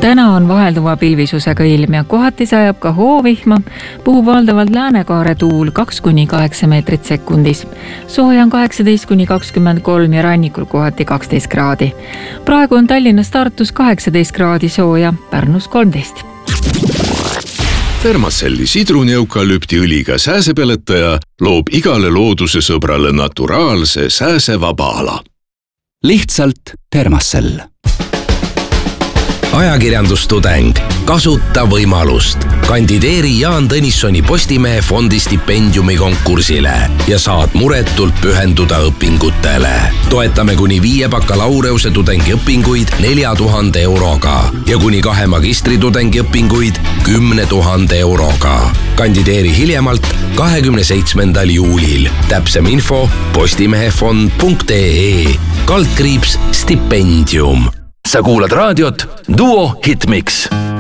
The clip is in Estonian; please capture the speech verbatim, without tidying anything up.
täna on vahelduva pilvisusega ilm ja kohati sajab ka hoovihma, puhub valdavalt läänekaare tuul kaks kuni kaheksa meetrit sekundis. Sooja on kaheksateist kuni kakskümmend kolm ja rannikul kohati kaksteist kraadi. Praegu on Tallinnas Tartus kaheksateist kraadi sooja, Pärnus kolmteist. Thermacelli sidruni-eukalüptiõliga sääsepeletaja loob igale looduse sõbrale naturaalse sääsevaba ala. Lihtsalt Thermacell. Ajakirjandustudeng. Kasuta võimalust. Kandideeri Jaan Tõnissoni Postimehe fondi stipendiumi konkursile ja saad muretult pühenduda õpingutele. Toetame kuni viie bakalaureuse tudengi õpinguid nelja tuhande euroga ja kuni kahe magistritudengi õpinguid kümne tuhande euroga. Kandideeri hiljemalt kahekümne seitsmendal juulil. Täpsem info postimehefond punkt ee kaldkriips stipendium. Sa kuulad raadiot Duo Hitmix.